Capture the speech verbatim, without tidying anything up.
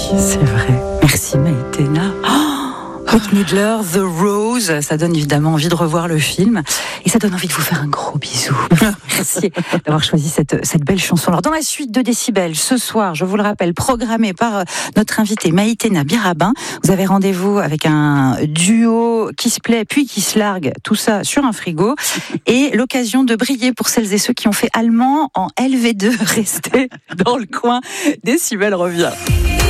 c'est vrai. Merci Maïtena. Bette Midler, The Rose, ça donne évidemment envie de revoir le film et ça donne envie de vous faire un gros bisou. Merci d'avoir choisi cette, cette belle chanson. Alors dans la suite de Décibel, ce soir, je vous le rappelle, programmé par notre invitée Maïtena Birabin, vous avez rendez-vous avec un duo qui se plaît puis qui se largue, tout ça sur un frigo et l'occasion de briller pour celles et ceux qui ont fait allemand en L V deux. Restez dans le coin, Décibel revient.